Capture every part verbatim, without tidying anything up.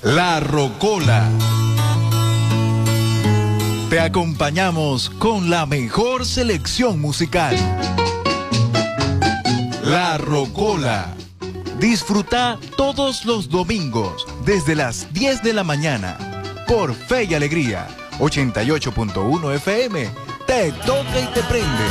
La Rocola. Te acompañamos con la mejor selección musical. La Rocola. Disfruta todos los domingos desde las diez de la mañana por Fe y Alegría ochenta y ocho punto uno F M. Te toca y te prende.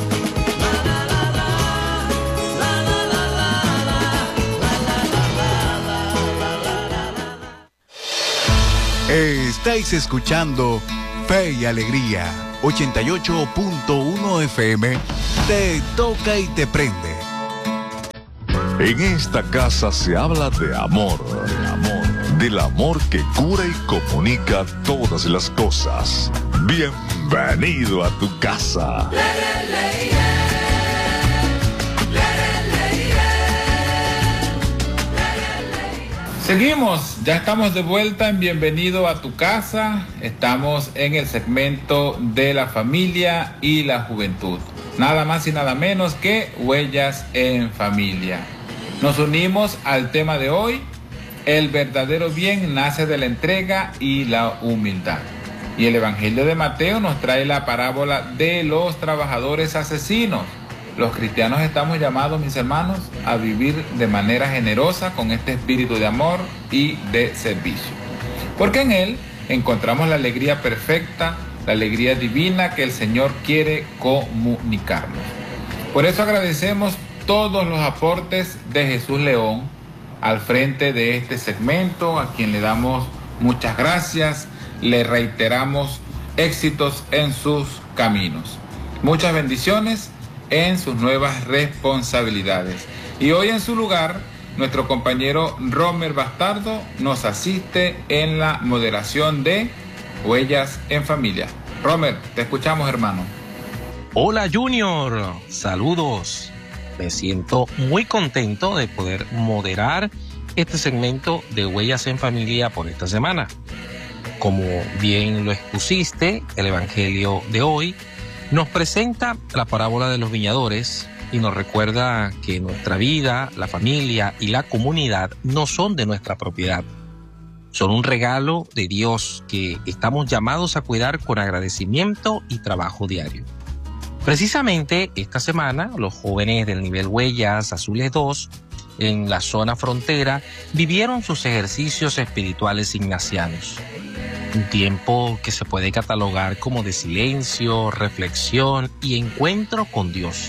Estáis escuchando Fe y Alegría ochenta y ocho punto uno F M. Te toca y te prende. En esta casa se habla de amor, de amor, del amor que cura y comunica todas las cosas. Bienvenido a tu casa. Seguimos, ya estamos de vuelta en Bienvenido a tu casa. Estamos en el segmento de la familia y la juventud. Nada más y nada menos que Huellas en Familia. Nos unimos al tema de hoy. El verdadero bien nace de la entrega y la humildad. Y el Evangelio de Mateo nos trae la parábola de los trabajadores asesinos. Los cristianos estamos llamados, mis hermanos, a vivir de manera generosa con este espíritu de amor y de servicio. Porque en él encontramos la alegría perfecta, la alegría divina que el Señor quiere comunicarnos. Por eso agradecemos todos los aportes de Jesús León al frente de este segmento, a quien le damos muchas gracias, le reiteramos éxitos en sus caminos. Muchas bendiciones en sus nuevas responsabilidades. Y hoy en su lugar, nuestro compañero Romer Bastardo nos asiste en la moderación de Huellas en Familia. Romer, te escuchamos, hermano. Hola, Junior. Saludos. Me siento muy contento de poder moderar este segmento de Huellas en Familia por esta semana. Como bien lo expusiste, el Evangelio de hoy nos presenta la parábola de los viñadores y nos recuerda que nuestra vida, la familia y la comunidad no son de nuestra propiedad. Son un regalo de Dios que estamos llamados a cuidar con agradecimiento y trabajo diario. Precisamente esta semana, los jóvenes del nivel Huellas Azules dos, en la zona frontera, vivieron sus ejercicios espirituales ignacianos. Un tiempo que se puede catalogar como de silencio, reflexión y encuentro con Dios.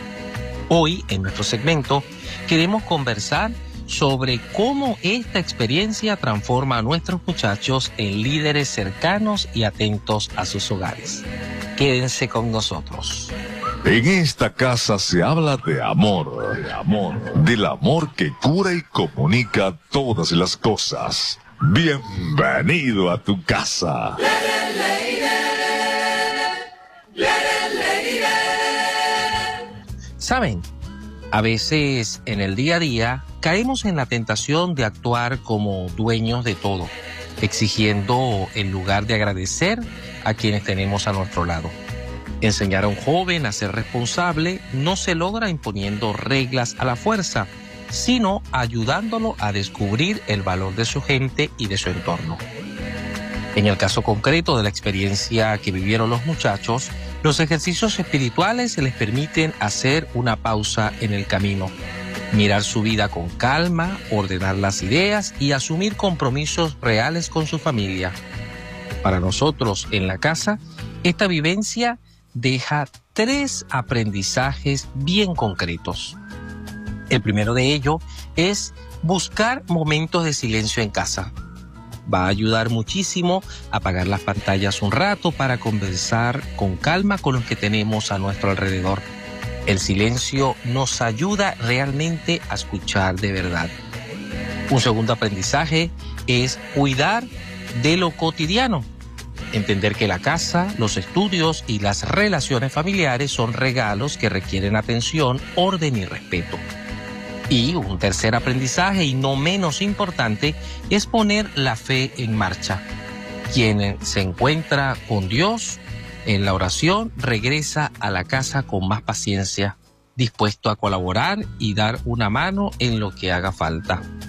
Hoy, en nuestro segmento, queremos conversar sobre cómo esta experiencia transforma a nuestros muchachos en líderes cercanos y atentos a sus hogares. Quédense con nosotros. En esta casa se habla de amor, de amor, del amor que cura y comunica todas las cosas. Bienvenido a tu casa. ¿Saben? A veces en el día a día caemos en la tentación de actuar como dueños de todo, exigiendo en lugar de agradecer a quienes tenemos a nuestro lado. Enseñar a un joven a ser responsable no se logra imponiendo reglas a la fuerza, sino ayudándolo a descubrir el valor de su gente y de su entorno. En el caso concreto de la experiencia que vivieron los muchachos, los ejercicios espirituales les permiten hacer una pausa en el camino, mirar su vida con calma, ordenar las ideas y asumir compromisos reales con su familia. Para nosotros en la casa, esta vivencia deja tres aprendizajes bien concretos. El primero de ello es buscar momentos de silencio en casa. Va a ayudar muchísimo a apagar las pantallas un rato para conversar con calma con los que tenemos a nuestro alrededor. El silencio nos ayuda realmente a escuchar de verdad. Un segundo aprendizaje es cuidar de lo cotidiano. Entender que la casa, los estudios y las relaciones familiares son regalos que requieren atención, orden y respeto. Y un tercer aprendizaje, y no menos importante, es poner la fe en marcha. Quien se encuentra con Dios en la oración regresa a la casa con más paciencia, dispuesto a colaborar y dar una mano en lo que haga falta.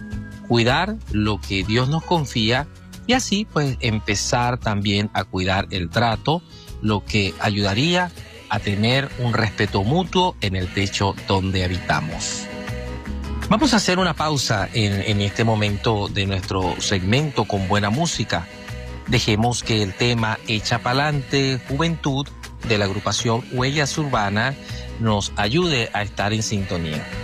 cuidar lo que Dios nos confía y así pues empezar también a cuidar el trato, lo que ayudaría a tener un respeto mutuo en el techo donde habitamos. Vamos a hacer una pausa en, en este momento de nuestro segmento con buena música. Dejemos que el tema Echa Pa'lante Juventud de la agrupación Huellas Urbanas nos ayude a estar en sintonía.